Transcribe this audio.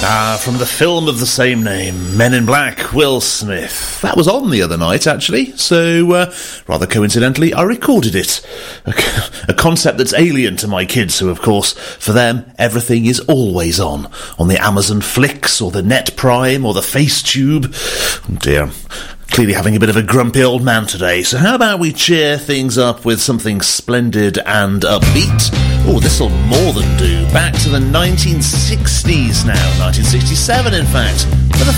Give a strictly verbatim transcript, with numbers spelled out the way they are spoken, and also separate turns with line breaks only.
Ah, from the film of the same name, Men in Black, Will Smith. That was on the other night, actually, so, uh, rather coincidentally, I recorded it. A, a concept that's alien to my kids, who, of course, for them, everything is always on. On the Amazon Flicks, or the Net Prime, or the FaceTube. Oh dear. Clearly having a bit of a grumpy old man today, so how about we cheer things up with something splendid and upbeat? Oh, this'll more than do. Back to the nineteen sixties now, nineteen sixty-seven in fact.